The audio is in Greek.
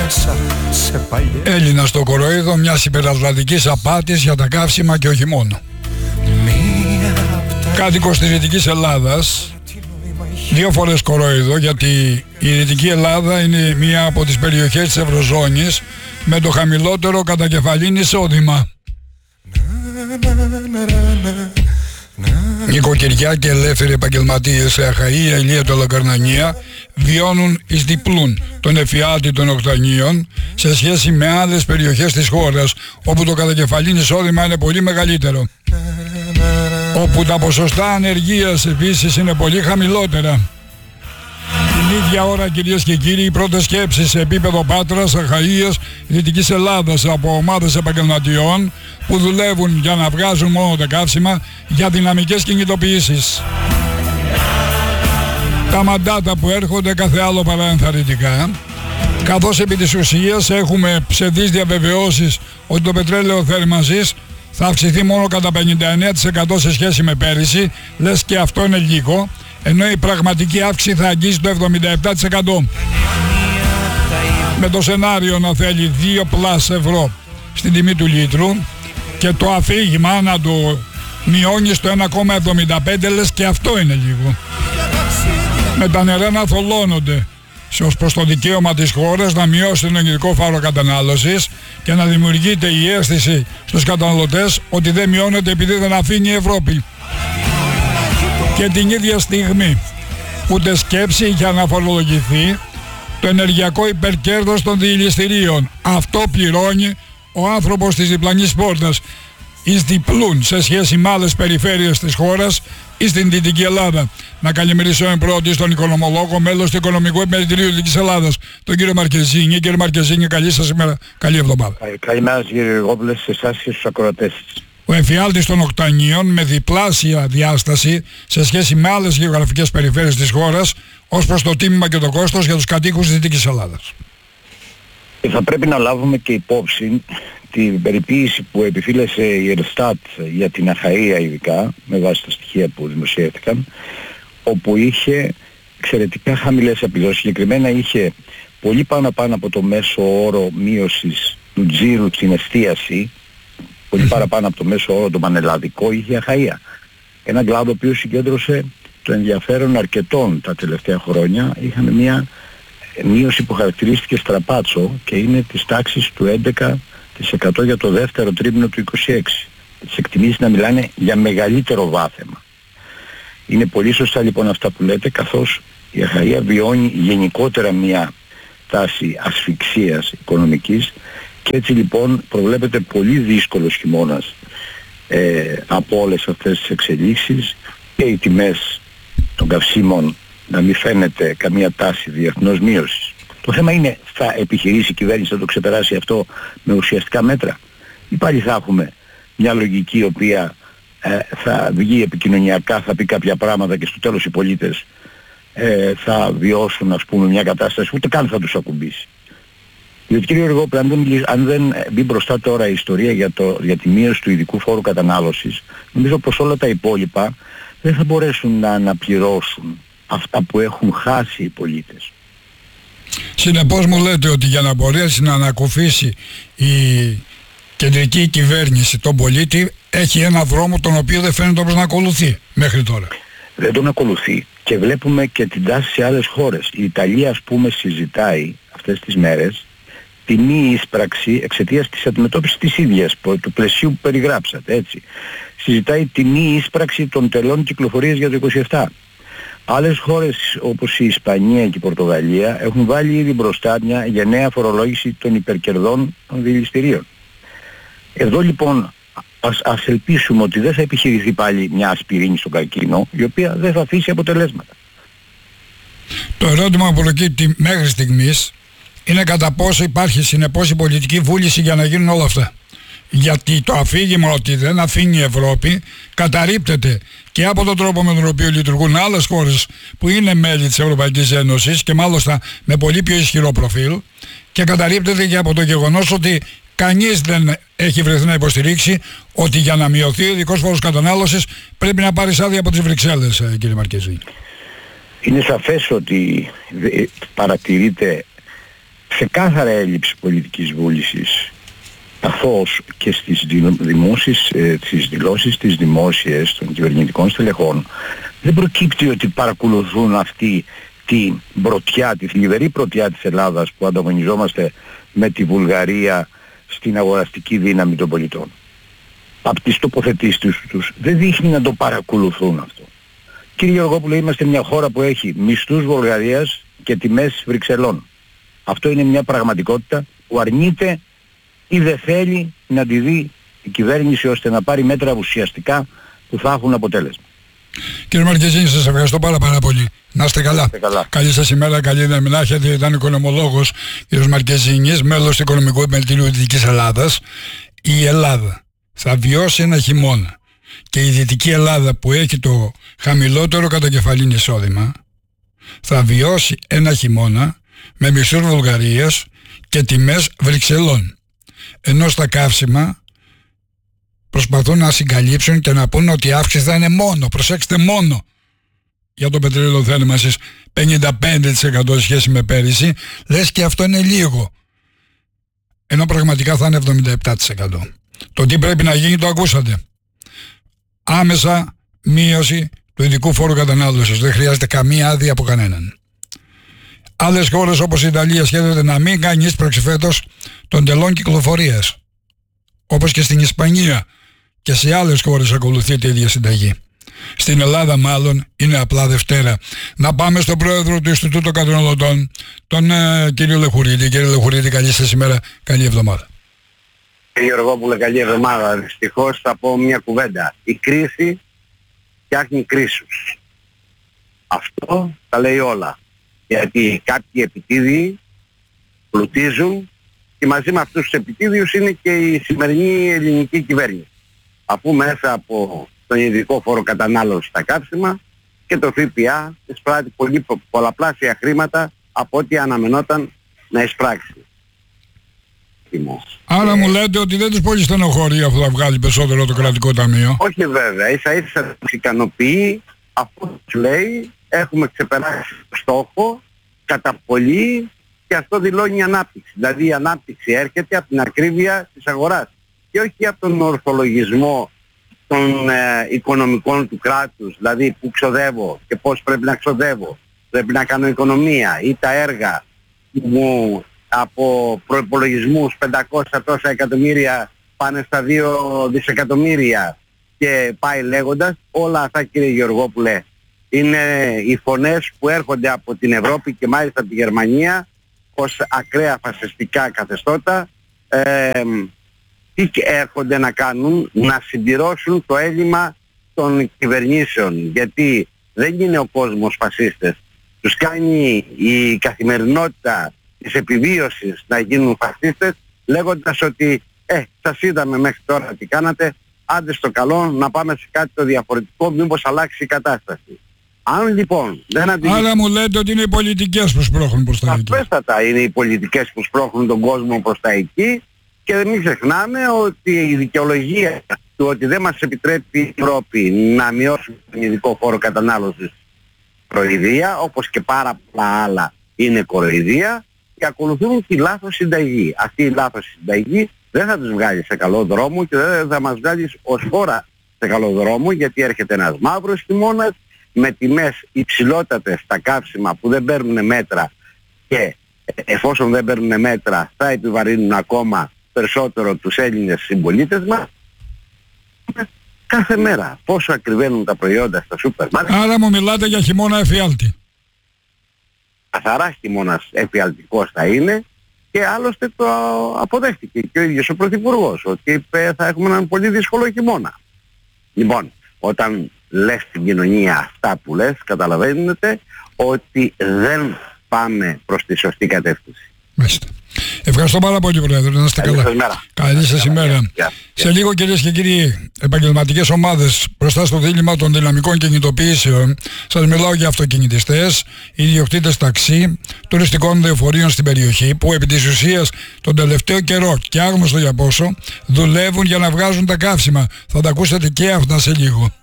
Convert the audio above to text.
Έλληνα στο κοροϊδό μιας υπερατλαντικής απάτης για τα καύσιμα και όχι μόνο. Κάτοικος της Δυτικής Ελλάδας, 2 φορές κοροϊδό, γιατί η Δυτική Ελλάδα είναι μία από τις περιοχές της Ευρωζώνης με το χαμηλότερο κατακεφαλήν εισόδημα. Νοικοκυριά και ελεύθεροι επαγγελματίες σε Αχαΐα, Ηλία, Τολοκαρνανία βιώνουν εις διπλούν τον εφιάλτη των οκτανίων σε σχέση με άλλες περιοχές της χώρας, όπου το κατακεφαλήν εισόδημα είναι πολύ μεγαλύτερο, όπου τα ποσοστά ανεργίας επίσης είναι πολύ χαμηλότερα. Την ίδια ώρα, κυρίες και κύριοι, οι πρώτες σκέψεις σε επίπεδο Πάτρας, Αχαΐας, Δυτικής Ελλάδας από ομάδες επαγγελματιών που δουλεύουν για να βγάζουν μόνο τα καύσιμα για δυναμικές κινητοποιήσεις. Τα μαντάτα που έρχονται κάθε άλλο παρά ενθαρρυντικά, καθώς επί της ουσίας έχουμε ψευδείς διαβεβαιώσεις ότι το πετρέλαιο θέρμανσης θα αυξηθεί μόνο κατά 59% σε σχέση με πέρυσι, λες και αυτό είναι λίγο, ενώ η πραγματική αύξηση θα αγγίσει το 77%. Με το σενάριο να θέλει 2+ ευρώ στην τιμή του λίτρου και το αφήγημα να το μειώνει στο 1,75, λες και αυτό είναι λίγο. Με τα νερά να θολώνονται ως προς το δικαίωμα της χώρας να μειώσει τον ενεργειακό φόρο κατανάλωσης και να δημιουργείται η αίσθηση στους καταναλωτές ότι δεν μειώνεται επειδή δεν αφήνει η Ευρώπη. Και την ίδια στιγμή ούτε σκέψη για να φορολογηθεί το ενεργειακό υπερκέρδος των διηληστηρίων. Αυτό πληρώνει ο άνθρωπος της διπλανής πόρτας. Εις διπλούν σε σχέση με άλλες περιφέρειες της χώρας ή στην Δυτική Ελλάδα. Να καλημερίσω εν πρώτη στον οικονομολόγο, μέλος του Οικονομικού Επιμελητηρίου Δυτικής Ελλάδας, τον κύριο Μαρκεζίνη. Κύριε Μαρκεζίνη, καλή σας ημέρα, καλή εβδομάδα. Καλημέρα κύριε Γεωργόπουλε, σε εσάς και στους ακροατές. Ο εφιάλτης των οκτανίων με διπλάσια διάσταση σε σχέση με άλλες γεωγραφικές περιφέρειες της χώρας ως προς το τίμημα και το κόστος για τους κατοίκους της Δυτικής Ελλάδας. Θα πρέπει να λάβουμε και υπόψη την περιποίηση που επιφύλασε η Ελστάτ για την Αχαΐα ειδικά, με βάση τα στοιχεία που δημοσιεύτηκαν, όπου είχε εξαιρετικά χαμηλές επιδόσεις. Συγκεκριμένα είχε πολύ πάνω από το μέσο όρο μείωσης του τζίρου στην εστίαση, πολύ παραπάνω από το μέσο όρο το πανελλαδικό, είχε Αχαΐα. Ένα κλάδο ο οποίος συγκέντρωσε το ενδιαφέρον αρκετών τα τελευταία χρόνια. Είχαμε μια μείωση που χαρακτηρίστηκε στραπάτσο και είναι της τάξης του 11% για το δεύτερο τρίμηνο του 26. Τις εκτιμήσεις να μιλάνε για μεγαλύτερο βάθεμα. Είναι πολύ σωστά λοιπόν αυτά που λέτε, καθώς η Αχαΐα βιώνει γενικότερα μια τάση ασφυξίας οικονομικής και έτσι λοιπόν προβλέπεται πολύ δύσκολος χειμώνας από όλες αυτές τις εξελίξεις και οι τιμές των καυσίμων να μην φαίνεται καμία τάση διεθνώς μείωσης. Το θέμα είναι, θα επιχειρήσει η κυβέρνηση να το ξεπεράσει αυτό με ουσιαστικά μέτρα, ή πάλι θα έχουμε μια λογική η οποία θα βγει επικοινωνιακά, θα πει κάποια πράγματα και στο τέλος οι πολίτες θα βιώσουν ας πούμε μια κατάσταση ούτε καν θα τους ακουμπήσει. Διότι κύριε Γεωργόπουλε, αν δεν μπει μπροστά τώρα η ιστορία για τη μείωση του ειδικού φόρου κατανάλωσης, νομίζω πως όλα τα υπόλοιπα δεν θα μπορέσουν να αναπληρώσουν αυτά που έχουν χάσει οι πολίτες. Συνεπώς μου λέτε ότι για να μπορέσει να ανακουφίσει η κεντρική κυβέρνηση τον πολίτη έχει ένα δρόμο τον οποίο δεν φαίνεται όπως να ακολουθεί μέχρι τώρα. Δεν τον ακολουθεί και βλέπουμε και την τάση σε άλλες χώρες. Η Ιταλία ας πούμε συζητάει αυτές τις μέρες τη μη ίσπραξη εξαιτίας της αντιμετώπισης της ίδιας, του πλαισίου που περιγράψατε, έτσι. Συζητάει τη μη ίσπραξη των τελών κυκλοφορίας για το 27. Άλλες χώρες όπως η Ισπανία και η Πορτογαλία έχουν βάλει ήδη μπροστά μια γενναία φορολόγηση των υπερκερδών των διελιστηρίων. Εδώ λοιπόν ας ελπίσουμε ότι δεν θα επιχειρηθεί πάλι μια ασπιρίνη στον καρκίνο, η οποία δεν θα αφήσει αποτελέσματα. Το ερώτημα που προκύπτει μέχρι στιγμής είναι κατά πόσο υπάρχει συνεπώς η πολιτική βούληση για να γίνουν όλα αυτά. Γιατί το αφήγημα ότι δεν αφήνει η Ευρώπη καταρρίπτεται και από τον τρόπο με τον οποίο λειτουργούν άλλες χώρες που είναι μέλη της Ευρωπαϊκής Ένωσης και μάλιστα με πολύ πιο ισχυρό προφίλ, και καταρρίπτεται και από το γεγονός ότι κανείς δεν έχει βρεθεί να υποστηρίξει ότι για να μειωθεί ο ειδικός φόρος κατανάλωσης πρέπει να πάρεις άδεια από τις Βρυξέλλες, κύριε Μαρκεζίνη. Είναι σαφές ότι παρατηρείται ξεκάθαρα έλλειψη πολιτικής βούλησης, καθώς και στις δηλώσεις τις δημόσιες των κυβερνητικών στελεχών, δεν προκύπτει ότι παρακολουθούν αυτή τη πρωτιά, τη θλιβερή πρωτιά της Ελλάδας που ανταγωνιζόμαστε με τη Βουλγαρία στην αγοραστική δύναμη των πολιτών. Από τις τοποθετήσεις τους δεν δείχνει να το παρακολουθούν αυτό. Κύριε Γεωργόπουλε, είμαστε μια χώρα που έχει μισθούς Βουλγαρίας και τιμές Βρυξελών. Αυτό είναι μια πραγματικότητα που αρνείται ή δεν θέλει να τη δει η κυβέρνηση, ώστε να πάρει μέτρα ουσιαστικά που θα έχουν αποτέλεσμα. Κύριε Μαρκεζίνη, σας ευχαριστώ πάρα πολύ. Να είστε καλά. Καλή σας ημέρα, καλή να μην έχετε. Ήταν οικονομολόγος κ. Μαρκεζίνης, μέλος του Οικονομικού Επιμελητηρίου Δυτικής Ελλάδας. Η Ελλάδα θα βιώσει ένα χειμώνα και η Δυτική Ελλάδα, που έχει το χαμηλότερο κατακεφαλήν εισόδημα, θα βιώσει ένα χειμώνα με μισθούς Βουλγαρίας και τιμές Βρυξελών. Ενώ στα καύσιμα προσπαθούν να συγκαλύψουν και να πούν ότι η αύξηση θα είναι μόνο, προσέξτε, μόνο για το πετρέλαιο θέρμανσης 55% σχέση με πέρυσι, λες και αυτό είναι λίγο, ενώ πραγματικά θα είναι 77%. Το τι πρέπει να γίνει το ακούσατε. Άμεσα μείωση του ειδικού φόρου κατανάλωσης, δεν χρειάζεται καμία άδεια από κανέναν. Άλλες χώρες όπως η Ιταλία σχέδεται να μην κάνει ίσπραξη φέτος των τελών κυκλοφορίας, όπως και στην Ισπανία, και σε άλλες χώρες ακολουθείται η ίδια συνταγή. Στην Ελλάδα μάλλον είναι απλά Δευτέρα. Να πάμε στον πρόεδρο του Ινστιτούτου Καταναλωτών, τον κύριο Λεχουρίδη. Κύριε Λεχουρίδη, καλή σας ημέρα, καλή εβδομάδα. Κύριε Γεωργόπουλε, καλή εβδομάδα. Δυστυχώς θα πω μια κουβέντα. Η κρίση φτιάχνει κρίσους. Αυτό τα λέει όλα. Γιατί κάποιοι επιτίδιοι πλουτίζουν και μαζί με αυτούς τους επιτίδιους είναι και η σημερινή ελληνική κυβέρνηση. Αφού μέσα από τον ειδικό φόρο κατανάλωση στα κάψιμα και το ΦΠΑ εισπράττει πολλαπλάσια χρήματα από ό,τι αναμενόταν να εισπράξει. Άρα μου λέτε ότι δεν τους πολύ στενοχωρεί αφού θα βγάλει περισσότερο το κρατικό ταμείο. Όχι βέβαια, ίσα τους ικανοποιεί, αφού τους λέει έχουμε ξεπεράσει το στόχο κατά πολύ και αυτό δηλώνει ανάπτυξη. Δηλαδή η ανάπτυξη έρχεται από την ακρίβεια της αγοράς και όχι από τον ορθολογισμό των οικονομικών του κράτους, δηλαδή που ξοδεύω και πώς πρέπει να ξοδεύω, πρέπει να κάνω οικονομία ή τα έργα μου από προϋπολογισμούς 500 τόσα εκατομμύρια πάνε στα 2 δισεκατομμύρια και πάει λέγοντας. Όλα αυτά, κύριε Γεωργόπουλε, είναι οι φωνές που έρχονται από την Ευρώπη και μάλιστα από τη Γερμανία ως ακραία φασιστικά καθεστώτα. Τι έρχονται να κάνουν? Να συμπληρώσουν το έλλειμμα των κυβερνήσεων, γιατί δεν είναι ο κόσμος φασίστες. Τους κάνει η καθημερινότητα της επιβίωσης να γίνουν φασίστες, λέγοντας ότι σας είδαμε μέχρι τώρα τι κάνατε, άντε στο καλό να πάμε σε κάτι το διαφορετικό, μήπως αλλάξει η κατάσταση. Αν λοιπόν δεν αντιληφθούν... Άρα μου λέτε ότι είναι οι πολιτικές που σπρώχνουν προς τα εκεί. Σαφέστατα είναι οι πολιτικές που σπρώχνουν τον κόσμο προς τα εκεί και μην ξεχνάμε ότι η δικαιολογία του ότι δεν μας επιτρέπει η Ευρώπη να μειώσουμε τον ειδικό φόρο κατανάλωσης κοροϊδία, όπως και πάρα πολλά άλλα είναι κοροϊδία, και ακολουθούν τη λάθος συνταγή. Αυτή η λάθος συνταγή δεν θα τους βγάλει σε καλό δρόμο και δεν θα μας βγάλει ως χώρα σε καλό δρόμο, γιατί έρχεται ένας μαύρος χειμώνας με τιμές υψηλότατες στα καύσιμα που δεν παίρνουν μέτρα και εφόσον δεν παίρνουν μέτρα θα επιβαρύνουν ακόμα περισσότερο τους Έλληνες συμπολίτες μας. Κάθε μέρα πόσο ακριβένουν τα προϊόντα στα σούπερ μάρκετ. Άρα μου μιλάτε για χειμώνα εφιάλτη. Καθαρά χειμώνας εφιαλτικός θα είναι και άλλωστε το αποδέχτηκε και ο ίδιος ο Πρωθυπουργός ότι είπε θα έχουμε έναν πολύ δύσκολο χειμώνα. Λοιπόν, όταν λες στην κοινωνία αυτά που λες, καταλαβαίνετε ότι δεν πάμε προς τη σωστή κατεύθυνση. Μάλιστα. Ευχαριστώ πάρα πολύ, Πρόεδρε. Να είστε καλά. Καλή σας ημέρα. Σε λίγο, κυρίες και κύριοι, επαγγελματικές ομάδες μπροστά στο δίλημμα των δυναμικών κινητοποιήσεων. Σας μιλάω για αυτοκινητιστές, ιδιοκτήτες ταξί, τουριστικών λεωφορείων στην περιοχή, που επί της ουσίας τον τελευταίο καιρό, και άγνωστο για πόσο, δουλεύουν για να βγάζουν τα καύσιμα. Θα τα ακούσετε και αυτά σε λίγο.